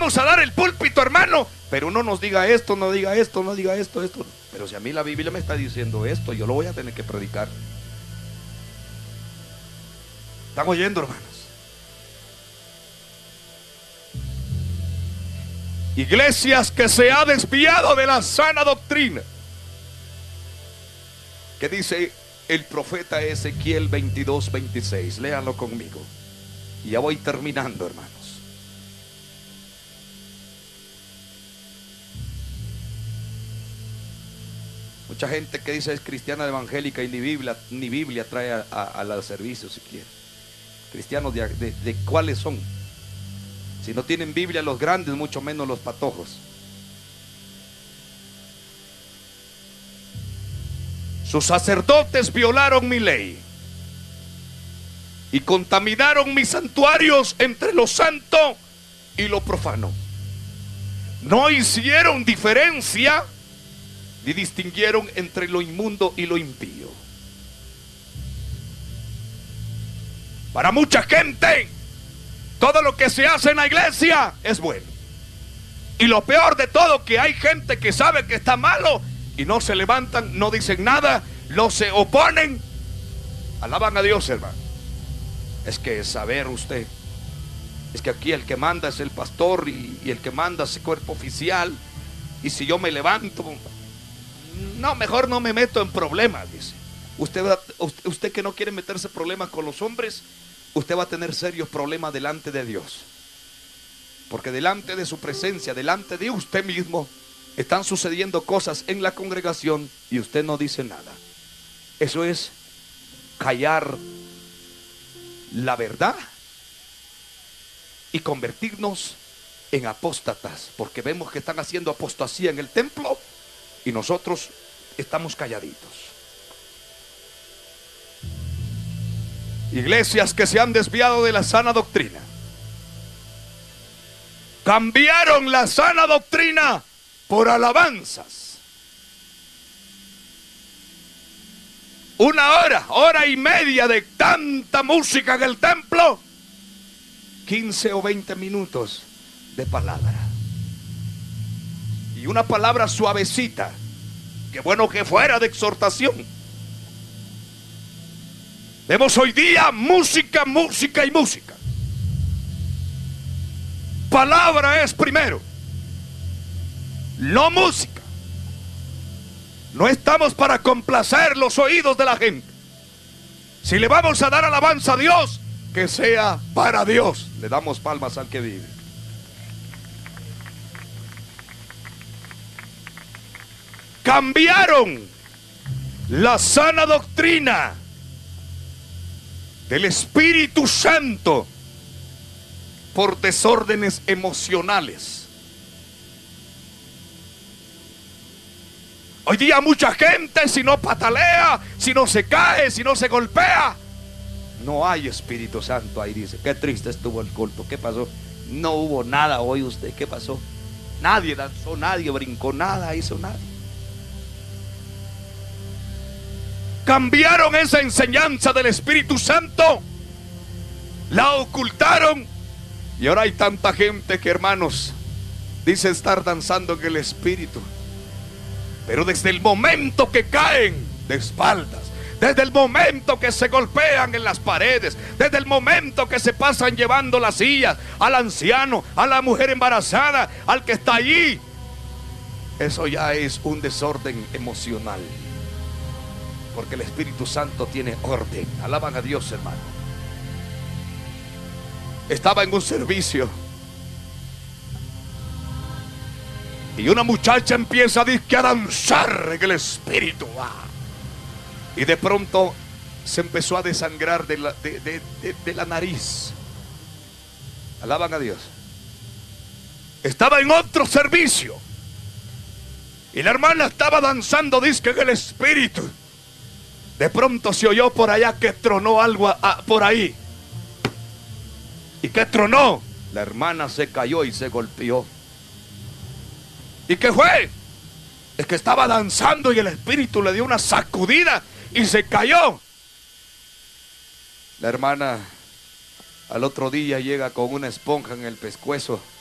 vamos a dar el púlpito, hermano, pero no nos diga esto, no diga esto, no diga esto. Pero si a mí la Biblia me está diciendo esto, yo lo voy a tener que predicar. ¿Están oyendo, hermanos? Iglesias que se ha desviado de la sana doctrina. ¿Qué dice el profeta Ezequiel 22:26? Léanlo conmigo. Y ya voy terminando, hermanos. Mucha gente que dice es cristiana evangélica y ni Biblia trae a los servicios siquiera. Cristianos de cuáles son. Si no tienen Biblia los grandes, mucho menos los patojos. Sus sacerdotes violaron mi ley y contaminaron mis santuarios entre lo santo y lo profano. No hicieron diferencia ni distinguieron entre lo inmundo y lo impío. Para mucha gente, todo lo que se hace en la iglesia es bueno. Y lo peor de todo, que hay gente que sabe que está malo y no se levantan, no dicen nada, no se oponen. Alaban a Dios, hermano. Es que saber usted, es que aquí el que manda es el pastor y el que manda es el cuerpo oficial. Y si yo me levanto, no, mejor no me meto en problemas, dice. Usted que no quiere meterse en problemas con los hombres, usted va a tener serios problemas delante de Dios. Porque delante de su presencia, delante de usted mismo, están sucediendo cosas en la congregación y usted no dice nada. Eso es callar la verdad y convertirnos en apóstatas, porque vemos que están haciendo apostasía en el templo y nosotros estamos calladitos. Iglesias que se han desviado de la sana doctrina, cambiaron la sana doctrina por alabanzas. Una hora y media de tanta música en el templo, 15 o 20 minutos de palabra. Y una palabra suavecita, que bueno que fuera de exhortación. Vemos hoy día música. Palabra es primero, no música. No estamos para complacer los oídos de la gente. Si le vamos a dar alabanza a Dios, que sea para Dios. Le damos palmas al que vive. Cambiaron la sana doctrina del Espíritu Santo por desórdenes emocionales. Hoy día mucha gente, si no patalea, si no se cae, si no se golpea, no hay Espíritu Santo. Ahí dice, qué triste estuvo el culto. ¿Qué pasó? No hubo nada hoy. ¿Usted qué pasó? Nadie danzó, nadie brincó, nada hizo, nadie. Cambiaron esa enseñanza del Espíritu Santo, la ocultaron, y ahora hay tanta gente que, hermanos, dice estar danzando en el Espíritu, pero desde el momento que caen de espaldas, desde el momento que se golpean en las paredes, desde el momento que se pasan llevando las sillas al anciano, a la mujer embarazada, al que está allí, eso ya es un desorden emocional. Porque el Espíritu Santo tiene orden. Alaban a Dios, hermano. Estaba en un servicio y una muchacha empieza a danzar en el Espíritu. Y de pronto se empezó a desangrar de la nariz. Alaban a Dios. Estaba en otro servicio y la hermana estaba danzando, dice que en el Espíritu. De pronto se oyó por allá que tronó algo por ahí. ¿Y qué tronó? La hermana se cayó y se golpeó. ¿Y qué fue? Es que estaba danzando y el Espíritu le dio una sacudida y se cayó. La hermana al otro día llega con una esponja en el pescuezo